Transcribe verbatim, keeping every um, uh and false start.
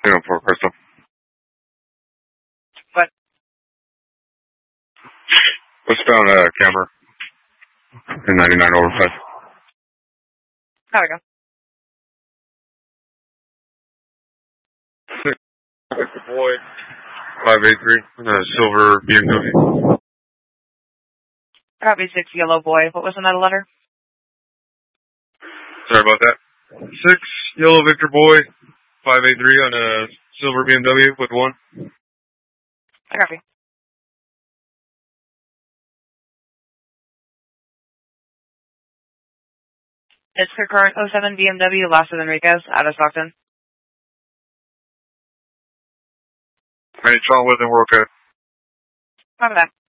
Yeah, for Crystal. What? Westbound uh, camera. In ninety-nine over five. There we go. Victor Boy. five eight three. Uh, silver B M W. Copy six, yellow boy. What was another letter? Sorry about that. Six, yellow Victor Boy. five eight three on a silver B M W with one. I copy. It's for current oh seven B M W, Las Enriquez, out of Stockton. Any trouble with it, we're okay. Copy that.